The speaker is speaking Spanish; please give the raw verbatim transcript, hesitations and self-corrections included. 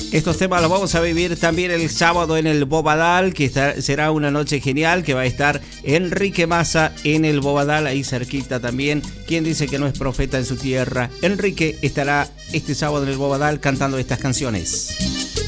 Estos temas los vamos a vivir también el sábado en el Bobadal, que está, será una noche genial, que va a estar Enrique Massa en el Bobadal, ahí cerquita también. ¿Quién dice que no es profeta en su tierra? Enrique estará este sábado en el Bobadal cantando estas canciones.